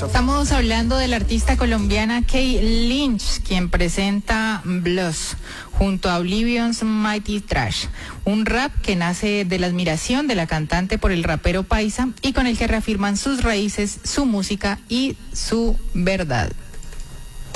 Estamos hablando de la artista colombiana Kay Lynch, quien presenta Blues junto a Oblivion's Mighty Trash, un rap que nace de la admiración de la cantante por el rapero paisa y con el que reafirman sus raíces, su música y su verdad.